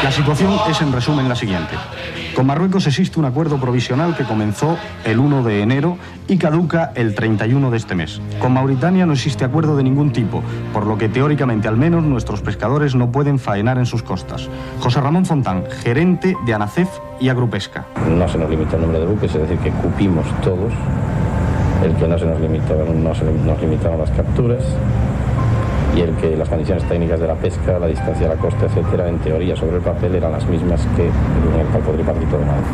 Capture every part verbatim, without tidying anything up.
La situación es en resumen la siguiente. Con Marruecos existe un acuerdo provisional que comenzó el uno de enero y caduca el treinta y uno de este mes. Con Mauritania no existe acuerdo de ningún tipo, por lo que teóricamente al menos nuestros pescadores no pueden faenar en sus costas. José Ramón Fontán, gerente de ANACEF y Agrupesca. No se nos limita el número de buques, es decir, que cupimos todos. El que no se nos limitaron, no se nos limitaron las capturas. Y el que las condiciones técnicas de la pesca, la distancia a la costa, etcétera, en teoría sobre el papel eran las mismas que en el campo tripartito de Madrid.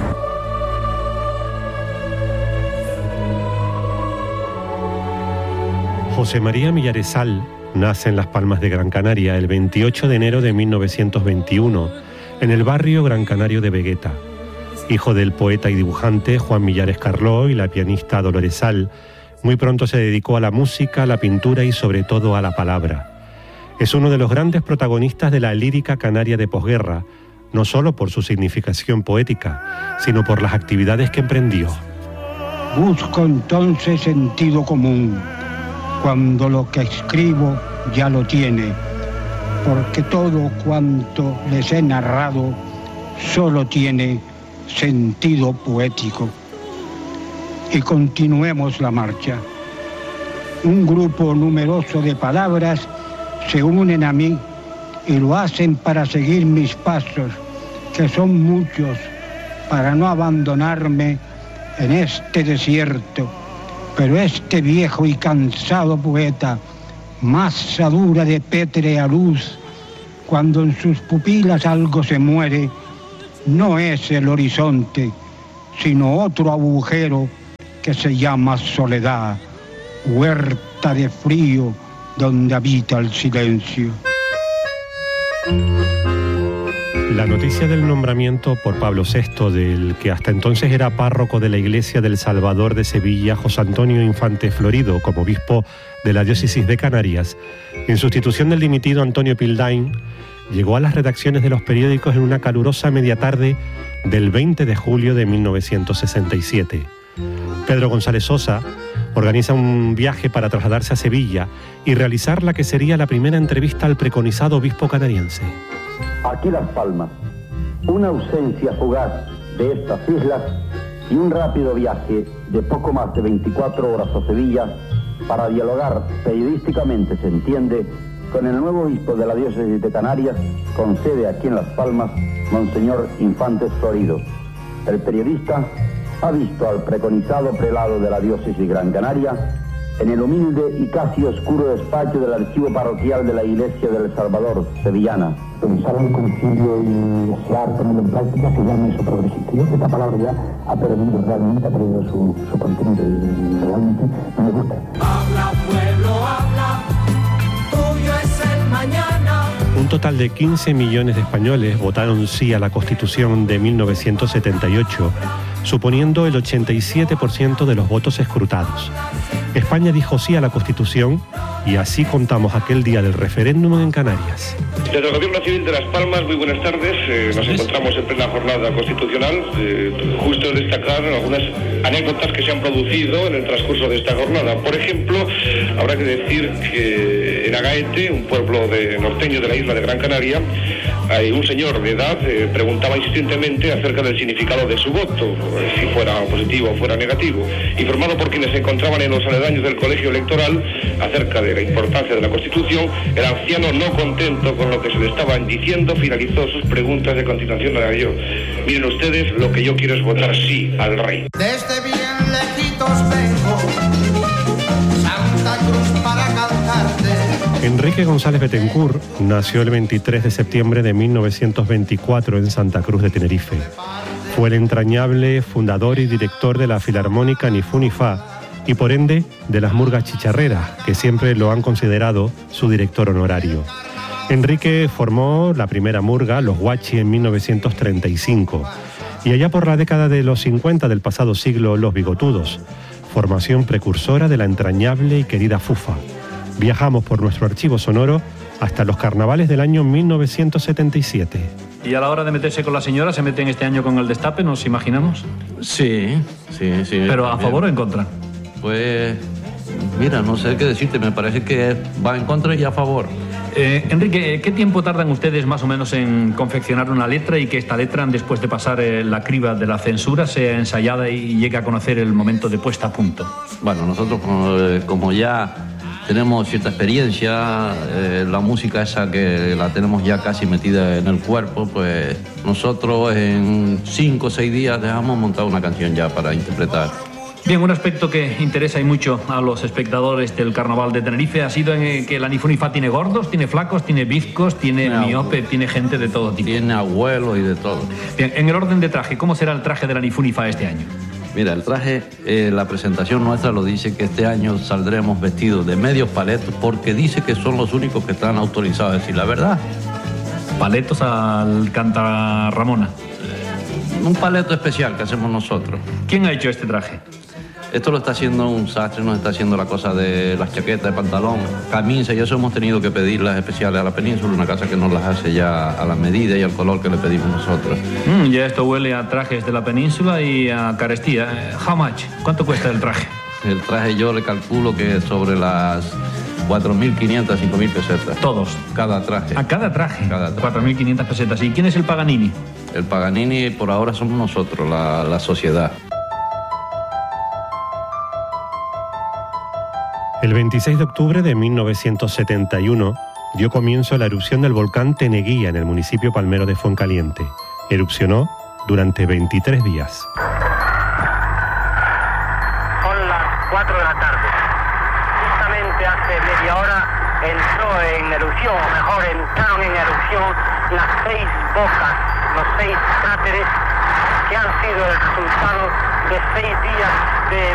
José María Millaresal nace en Las Palmas de Gran Canaria el veintiocho de enero de mil novecientos veintiuno, en el barrio Gran Canario de Vegueta. Hijo del poeta y dibujante Juan Millares Carló y la pianista Dolores Sal, muy pronto se dedicó a la música, a la pintura y sobre todo a la palabra. Es uno de los grandes protagonistas de la lírica canaria de posguerra, no solo por su significación poética, sino por las actividades que emprendió. Busco entonces sentido común, cuando lo que escribo ya lo tiene, porque todo cuanto les he narrado solo tiene sentido poético. Y continuemos la marcha. Un grupo numeroso de palabras se unen a mí y lo hacen para seguir mis pasos, que son muchos, para no abandonarme en este desierto. Pero este viejo y cansado poeta, masa dura de pétrea luz, cuando en sus pupilas algo se muere, no es el horizonte, sino otro agujero que se llama soledad, huerta de frío donde habita el silencio. La noticia del nombramiento por Pablo sexto del que hasta entonces era párroco de la Iglesia del Salvador de Sevilla, José Antonio Infante Florido, como obispo de la diócesis de Canarias, en sustitución del dimitido Antonio Pildain, llegó a las redacciones de los periódicos en una calurosa media tarde del veinte de julio de mil novecientos sesenta y siete. Pedro González Sosa organiza un viaje para trasladarse a Sevilla y realizar la que sería la primera entrevista al preconizado obispo canariense. Aquí Las Palmas, una ausencia fugaz de estas islas y un rápido viaje de poco más de veinticuatro horas a Sevilla para dialogar periodísticamente, se entiende, con el nuevo obispo de la diócesis de Canarias, con sede aquí en Las Palmas, Monseñor Infantes Florido. El periodista ha visto al preconizado prelado de la diócesis de Gran Canaria en el humilde y casi oscuro despacho del archivo parroquial de la Iglesia del Salvador, sevillana. Pensar en el concilio y desear ponerlo en práctica se llama eso progresista. Yo creo que esta palabra ya ha perdido, realmente ha perdido su, su contenido y realmente no me gusta. Habla pueblo, habla, tuyo es el mañana. Un total de quince millones de españoles votaron sí a la Constitución de mil novecientos setenta y ocho, suponiendo el ochenta y siete por ciento de los votos escrutados. España dijo sí a la Constitución y así contamos aquel día del referéndum en Canarias. Desde el Gobierno Civil de Las Palmas, muy buenas tardes. Eh, nos encontramos en plena jornada constitucional. Eh, justo destacar algunas anécdotas que se han producido en el transcurso de esta jornada. Por ejemplo, habrá que decir que en Agaete, un pueblo de norteño de la isla de Gran Canaria, hay un señor de edad eh, preguntaba insistentemente acerca del significado de su voto, si fuera positivo o fuera negativo. Informado por quienes se encontraban en los aledaños del colegio electoral acerca de la importancia de la Constitución, el anciano, no contento con lo que se le estaban diciendo, finalizó sus preguntas. De continuación a yo. Miren ustedes, lo que yo quiero es votar sí al rey. Desde bien lejitos vengo, Santa Cruz para cantarte. Enrique González Betancourt nació el veintitrés de septiembre de mil novecientos veinticuatro en Santa Cruz de Tenerife. Fue el entrañable fundador y director de la Filarmónica Ni Fu Ni Fa y por ende de las Murgas Chicharreras, que siempre lo han considerado su director honorario. Enrique formó la primera murga, Los Guachi, en mil novecientos treinta y cinco, y allá por la década de los cincuenta del pasado siglo, Los Bigotudos, formación precursora de la entrañable y querida Fufa. Viajamos por nuestro archivo sonoro hasta los carnavales del año mil novecientos setenta y siete. ¿Y a la hora de meterse con la señora se meten este año con el destape, nos imaginamos? Sí, sí, sí. ¿Pero a favor o en contra? Pues, mira, no sé qué decirte, me parece que va en contra y a favor. Eh, Enrique, ¿qué tiempo tardan ustedes más o menos en confeccionar una letra y que esta letra, después de pasar eh, la criba de la censura, sea ensayada y llegue a conocer el momento de puesta a punto? Bueno, nosotros como, como ya tenemos cierta experiencia, eh, la música esa que la tenemos ya casi metida en el cuerpo, pues nosotros en cinco o seis días dejamos montar una canción ya para interpretar. Bien, un aspecto que interesa y mucho a los espectadores del Carnaval de Tenerife ha sido en que la Ni Fu Ni Fa tiene gordos, tiene flacos, tiene bizcos, tiene miope, tiene gente de todo tipo. Tiene abuelos y de todo. Bien, en el orden de traje, ¿cómo será el traje de la Ni Fu Ni Fa este año? Mira, el traje, eh, la presentación nuestra lo dice que este año saldremos vestidos de medios paletos porque dice que son los únicos que están autorizados a decir la verdad. Paletos al Canta Ramona. Un paleto especial que hacemos nosotros. ¿Quién ha hecho este traje? Esto lo está haciendo un sastre, nos está haciendo la cosa de las chaquetas de pantalón, camisa, y eso hemos tenido que pedirlas especiales a la península, una casa que nos las hace ya a la medida y al color que le pedimos nosotros. Mm, ya esto huele a trajes de la península y a carestía. How much? ¿Cuánto cuesta el traje? El traje yo le calculo que sobre las cuatro mil quinientas, cinco mil pesetas. ¿Todos? Cada traje. ¿A cada traje? Cada traje. cuatro mil quinientas pesetas. ¿Y quién es el Paganini? El Paganini por ahora somos nosotros, la, la sociedad. El veintiséis de octubre de mil novecientos setenta y uno dio comienzo la erupción del volcán Teneguía en el municipio palmero de Fuencaliente. Erupcionó durante veintitrés días. Son las cuatro de la tarde. Justamente hace media hora entró en erupción, o mejor entraron en erupción las seis bocas, los seis cráteres que han sido el resultado de seis días de